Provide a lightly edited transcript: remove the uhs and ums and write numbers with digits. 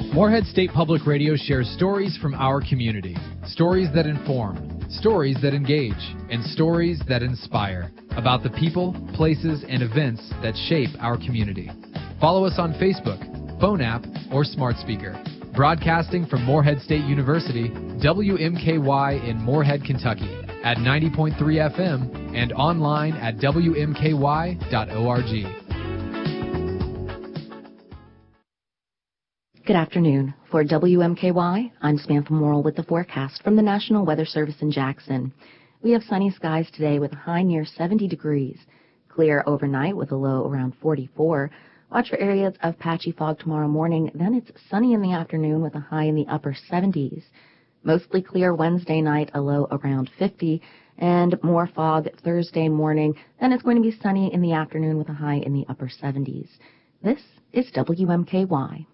Moorhead State Public Radio shares stories from our community. Stories that inform, stories that engage, and stories that inspire about the people, places, and events that shape our community. Follow us on Facebook, phone app, or smart speaker. Broadcasting from Moorhead State University, WMKY in Moorhead, Kentucky, at 90.3 FM and online at WMKY.org. Good afternoon. For WMKY, I'm Samantha Morrill with the forecast from the National Weather Service in Jackson. We have sunny skies today with a high near 70 degrees. Clear overnight with a low around 44. Watch for areas of patchy fog tomorrow morning. Then it's sunny in the afternoon with a high in the upper 70s. Mostly clear Wednesday night, a low around 50. And more fog Thursday morning. Then it's going to be sunny in the afternoon with a high in the upper 70s. This is WMKY.